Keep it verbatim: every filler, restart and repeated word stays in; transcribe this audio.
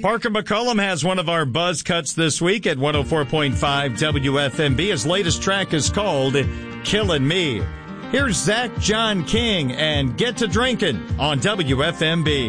Parker McCollum has one of our buzz cuts this week at one oh four point five W F M B. His latest track is called Killin' Me. Here's Zach John King and Get to Drinkin' on W F M B.